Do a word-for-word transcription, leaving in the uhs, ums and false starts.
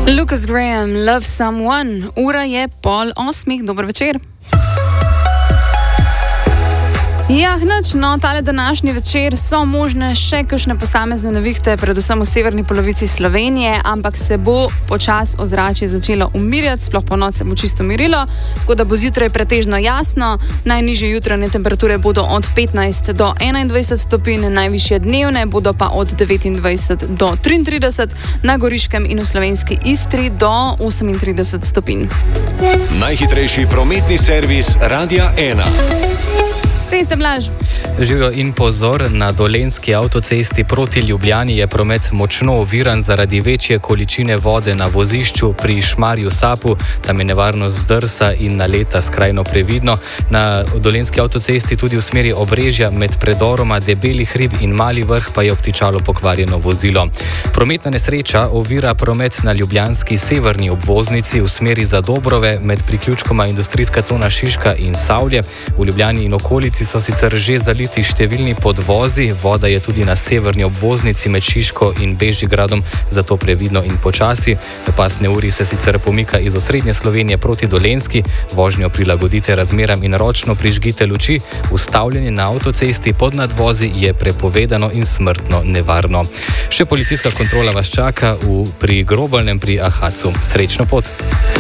Lucas Graham, Love Someone. Ura je pol osmih, dober večer. Ja, nič, no, tale današnji večer so možne še kakšne posamezne nevihte, predvsem v severni polovici Slovenije, ampak se bo počas ozračje začelo umirjati, sploh po noč se bo čisto mirilo, tako da bo zjutraj pretežno jasno. Najnižje jutranje temperature bodo od petnajst do enaindvajset stopinj, najvišje dnevne bodo pa od devetindvajset do triintrideset, na Goriškem in v slovenski Istri do osemintrideset stopinj. Najhitrejši prometni servis Radia ena. Ceste Blaž. Živijo in pozor, na Dolenjski avtocesti proti Ljubljani je promet močno oviran zaradi večje količine vode na vozišču pri Šmarju Sapu. Tam je nevarnost zdrsa in naleta skrajno previdno. Na Dolenjski avtocesti tudi v smeri Obrežja med predoroma Debeli hrib in Mali vrh pa je obtičalo pokvarjeno vozilo. Prometna nesreča ovira promet na ljubljanski severni obvoznici v smeri Zadobrove med priključkoma industrijska cona Šiška in Savlje. V Ljubljani in okolici so sicer že zaliti številni podvozi, voda je tudi na severni obvoznici med Šiško in Bežigradom, zato previdno in počasi. Pas neurij se sicer pomika iz osrednje Slovenije proti Dolenjski, vožnjo prilagodite razmeram in ročno prižgite luči, ustavljanje na avtocesti pod nadvozi je prepovedano in smrtno nevarno. Še policijska kontrola vas čaka v, pri Grobalnem pri Ahacu. Srečno pot!